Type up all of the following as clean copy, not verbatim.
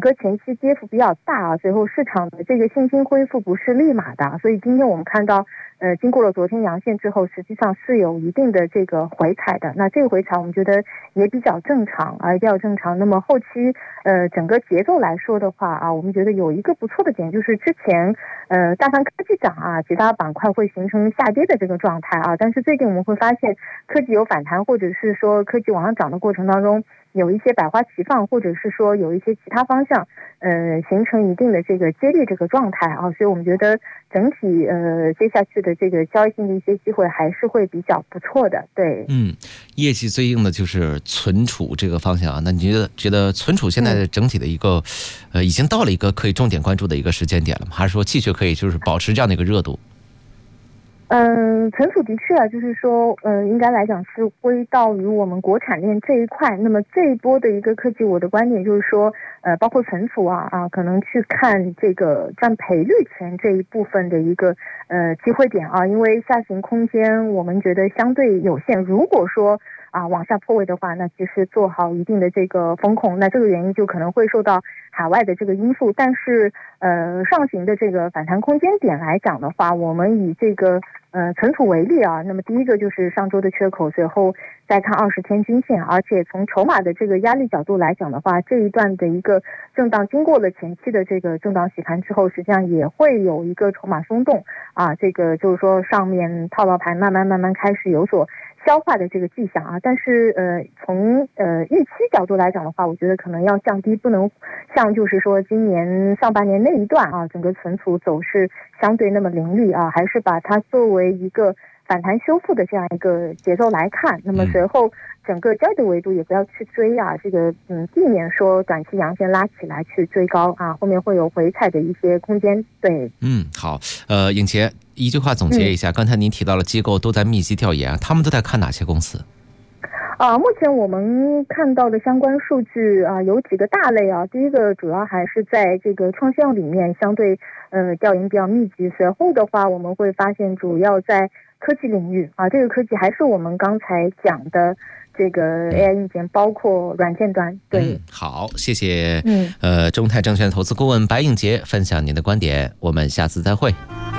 个前期跌幅比较大啊，随后市场的这个信心恢复不是立马的，所以今天我们看到经过了昨天阳线之后，实际上是有一定的这个回踩的。那这个回踩我们觉得也比较正常啊，也比较正常。那么后期整个节奏来说的话啊，我们觉得有一个不错的点，就是之前大盘科技涨啊，其他板块会形成下跌的这个状态啊，但是最近我们会发现科技有反弹，或者是说科技往上涨的过程当中，有一些百花齐放，或者是说有一些其他方向形成一定的这个接力这个状态啊，所以我们觉得整体接下去的这个交易性的一些机会还是会比较不错的。对， 业绩最硬的就是存储这个方向啊，那你觉得存储现在的整体的一个已经到了一个可以重点关注的一个时间点了吗？还是说继续可以就是保持这样的一个热度？ 存储的确啊，就是说，应该来讲是归到于我们国产链这一块。那么这一波的一个科技，我的观点就是说，包括存储可能去看这个赚赔率钱这一部分的一个机会点啊，因为下行空间我们觉得相对有限。如果说往下破位的话，那其实做好一定的这个风控，那这个原因就可能会受到海外的这个因素。但是上行的这个反弹空间点来讲的话，我们以这个存储为例啊，那么第一个就是上周的缺口，随后再看20天均线，而且从筹码的这个压力角度来讲的话，这一段的一个震荡经过了前期的这个震荡洗盘之后，实际上也会有一个筹码松动啊，这个就是说上面套牢盘慢慢开始有所消化的这个迹象啊，但是从预期角度来讲的话，我觉得可能要降低，不能像就是说今年上半年那一段啊，整个存储走势相对那么凌厉啊，还是把它作为一个反弹修复的这样一个节奏来看。那么随后整个交易的维度也不要去追啊，这个避免说短期阳线拉起来去追高啊，后面会有回踩的一些空间。对， 好，颖杰，一句话总结一下，刚才您提到了机构都在密集调研，他们都在看哪些公司？ 目前我们看到的相关数据有几个大类啊。第一个主要还是在这个创新药里面相对调研比较密集，随后的话我们会发现主要在科技领域啊，这个科技还是我们刚才讲的这个 AI 硬件，包括软件端。对， 好，谢谢中泰证券投资顾问白颖杰分享您的观点，我们下次再会。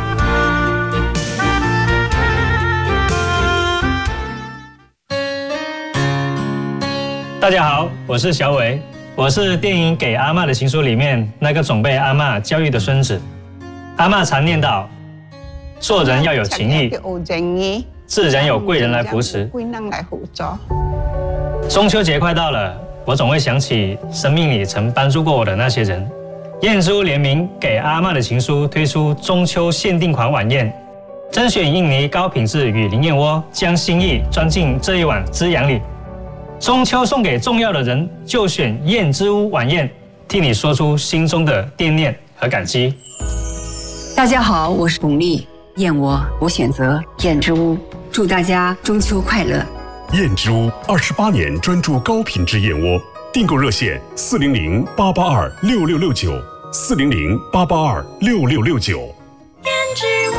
大家好，我是小伟，我是电影《给阿嬷的情书》里面那个总被阿嬷教育的孙子。阿嬷常念叨，做人要有情义，自然有贵人来扶持。中秋节快到了，我总会想起生命里曾帮助过我的那些人。燕之屋联名《给阿嬷的情书》推出中秋限定款晚宴，甄选印尼高品质雨林燕窝，将心意装进这一碗滋养里。中秋送给重要的人，就选燕之屋晚宴，替你说出心中的惦念和感激。 大家好，我是巩俐，燕窝我选择燕之屋，祝大家中秋快乐。 燕之屋28年专注高品质燕窝，订购热线400-882-6669，400-882-6669。 燕之屋。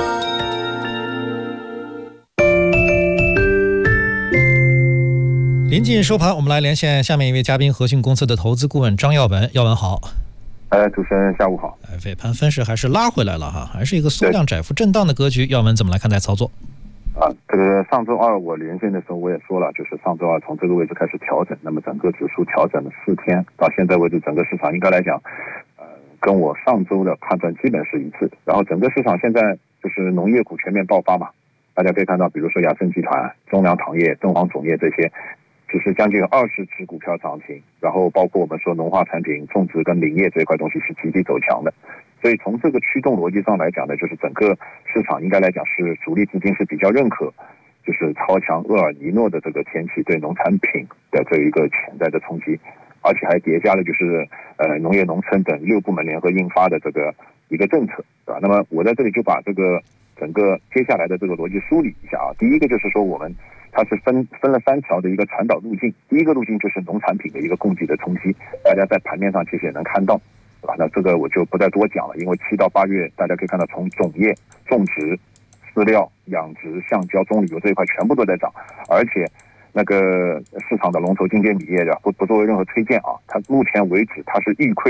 临近收盘，我们来连线下面一位嘉宾，和信公司的投资顾问张耀文。耀文好。 主持人下午好。 尾盘分时还是拉回来了哈，还是一个缩量窄幅震荡的格局。耀文怎么来看待操作？ 这个上周二我连线的时候我也说了，就是上周二从这个位置开始调整，那么整个指数调整了4天，到现在为止整个市场应该来讲跟我上周的判断基本是一致。然后整个市场现在就是农业股全面爆发嘛，大家可以看到比如说雅盛集团、中粮糖业、敦煌种业这些就是将近20只股票涨停，然后包括我们说农化产品、种植跟林业这一块东西是集体走强的。所以从这个驱动逻辑上来讲呢，就是整个市场应该来讲是主力资金是比较认可，就是超强厄尔尼诺的这个天气对农产品的这一个潜在的冲击，而且还叠加了就是农业农村等6部门联合印发的这个一个政策，对吧？那么我在这里就把这个整个接下来的这个逻辑梳理一下啊。第一个就是说它是分了3条的一个传导路径。第一个路径就是农产品的一个供给的冲击，大家在盘面上其实也能看到，对吧？那这个我就不再多讲了，因为7到8月大家可以看到，从种业、种植、饲料、养殖、橡胶、棕榈油这一块全部都在涨，而且那个市场的龙头金坚锂业的不作为任何推荐啊，它目前为止它是预亏